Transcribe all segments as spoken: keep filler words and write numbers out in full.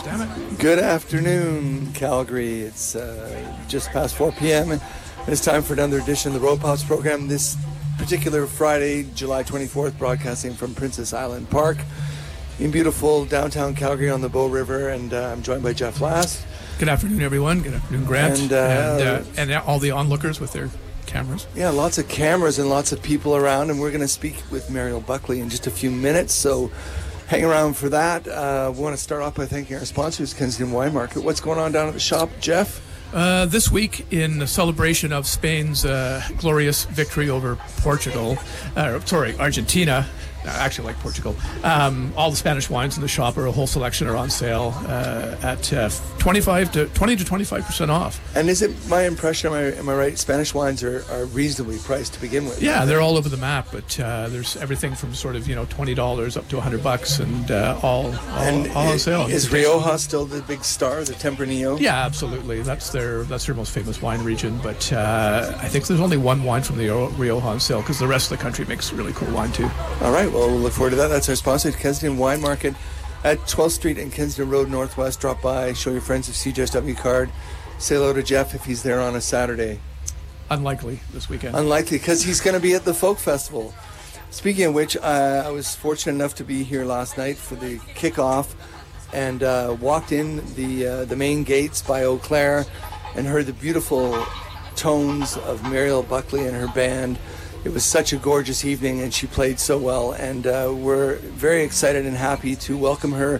damn it. Good afternoon, Calgary. It's uh, just past four p.m. and it's time for another edition of the Road Pops program. This particular Friday, July twenty-fourth, broadcasting from Princess Island Park in beautiful downtown Calgary on the Bow River, and uh, I'm joined by Jeff Last. Good afternoon, everyone. Good afternoon, Grant. And, uh, and, uh, and all the onlookers with their cameras. Yeah, lots of cameras and lots of people around, and we're going to speak with Mariel Buckley in just a few minutes, so hang around for that. Uh, we want to start off by thanking our sponsors, Kensington Wine Market. What's going on down at the shop, Jeff? Uh, this week, in celebration of Spain's uh, glorious victory over Portugal, uh, sorry, Argentina, uh, actually like Portugal, um, all the Spanish wines in the shop, or a whole selection, are on sale uh, at uh, twenty-five to twenty to twenty-five percent off. And is it my impression, am I, am I right, Spanish wines are, are reasonably priced to begin with? Yeah, they're all over the map, but uh, there's everything from sort of, you know, twenty dollars up to one hundred bucks, and uh, all, all, and all on sale. Is Rioja still the big star, the Tempranillo? Yeah, absolutely. That's their that's their most famous wine region, but uh, I think there's only one wine from the Rioja on sale, because the rest of the country makes really cool wine too. All right, well, we'll look forward to that. That's our sponsor, Kensington Wine Market at twelfth Street and Kensington Road Northwest. Drop by, show your friends a C J S W card. Say hello to Jeff if he's there on a Saturday. Unlikely this weekend. Unlikely, because he's going to be at the Folk Festival. Speaking of which, uh, I was fortunate enough to be here last night for the kickoff, and uh, walked in the uh, the main gates by Eau Claire and heard the beautiful tones of Mariel Buckley and her band. It was such a gorgeous evening, and she played so well, and uh, we're very excited and happy to welcome her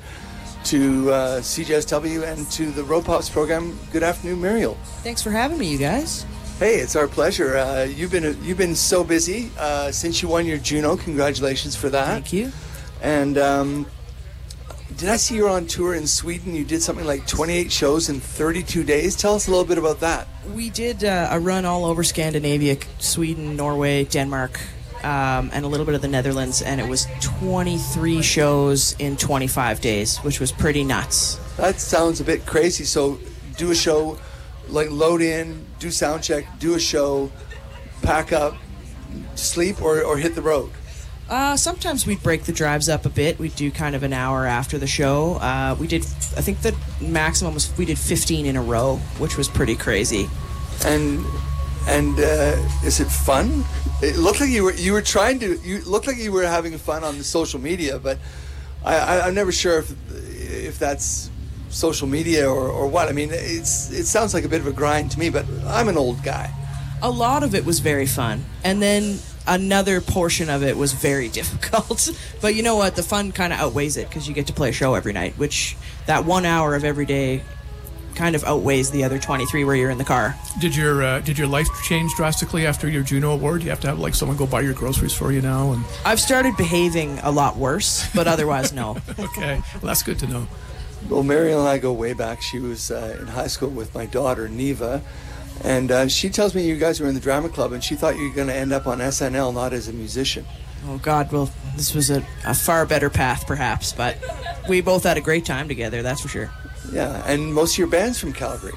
to uh, C J S W and to the Road Pops program. Good afternoon, Mariel. Thanks for having me, you guys. Hey, it's our pleasure. Uh, you've been you've been so busy uh, since you won your Juno. Congratulations for that. Thank you. And um, did I see you were on tour in Sweden? You did something like twenty-eight shows in thirty-two days. Tell us a little bit about that. We did uh, a run all over Scandinavia, Sweden, Norway, Denmark, um, and a little bit of the Netherlands, and it was twenty-three shows in twenty-five days, which was pretty nuts. That sounds a bit crazy. So do a show, like load in, do sound check, do a show, pack up, sleep, or, or hit the road. Uh, sometimes we'd break the drives up a bit. We'd do kind of an hour after the show. Uh, we did, I think the maximum was we did fifteen in a row, which was pretty crazy. And and uh, is it fun? It looked like you were you were trying to. You looked like you were having fun on the social media, but I, I, I'm never sure if if that's social media or, or what. I mean, it's it sounds like a bit of a grind to me, but I'm an old guy. A lot of it was very fun, and then another portion of it was very difficult. But you know what? The fun kind of outweighs it, because you get to play a show every night, which that one hour of every day kind of outweighs the other twenty-three where you're in the car. Did your uh, did your life change drastically after your Juno Award? You have to have like someone go buy your groceries for you now? And I've started behaving a lot worse, but otherwise, no. Okay, well, that's good to know. Well, Mariel and I go way back. She was uh, in high school with my daughter, Neva, and uh, she tells me you guys were in the drama club, and she thought you were going to end up on S N L, not as a musician. Oh, God, well, this was a, a far better path, perhaps, but we both had a great time together, that's for sure. Yeah, and most of your band's from Calgary.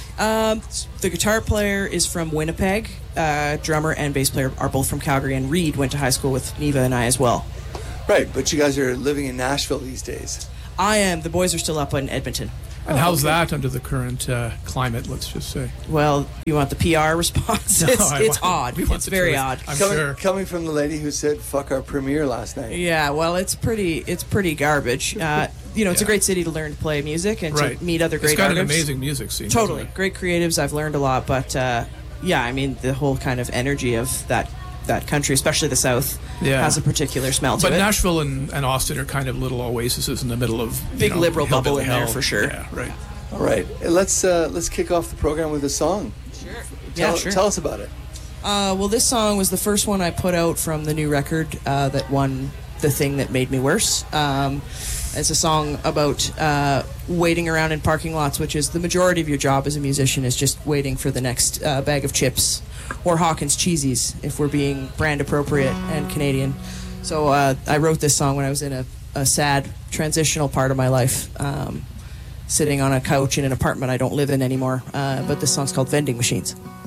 Um, the guitar player is from Winnipeg. Uh, drummer and bass player are both from Calgary, and Reed went to high school with Neva and I as well. Right, but you guys are living in Nashville these days. I am. The boys are still up in Edmonton. And oh, how's okay. that under the current uh, climate, let's just say? Well, you want the P R response? No, it's I it's want, odd. We want It's the very truth. odd. I'm coming, sure. coming from the lady who said, fuck our premiere last night. Yeah, well, it's pretty it's pretty garbage. Uh, you know, it's Yeah. a great city to learn to play music and Right. to meet other great It's got artists. an amazing music scene. Totally. doesn't it? Great creatives. I've learned a lot, but uh, yeah, I mean, the whole kind of energy of that that country, especially the South, Yeah. has a particular smell to But it. Nashville and, and Austin are kind of little oases in the middle of you Big know, liberal bubble hillbilly in there hell. for sure. Yeah, right. All right, let's uh, let's kick off the program with a song. Sure. Tell, Yeah, sure. Tell us about it. Uh, well, this song was the first one I put out from the new record uh, that won The Thing That Made Me Worse. Um, it's a song about uh, waiting around in parking lots, which is the majority of your job as a musician is just waiting for the next uh, bag of chips or Hawkins cheesies, if we're being brand appropriate and Canadian. So uh, I wrote this song when I was in a, a sad transitional part of my life, um, sitting on a couch in an apartment I don't live in anymore. Uh, but this song's called Vending Machines.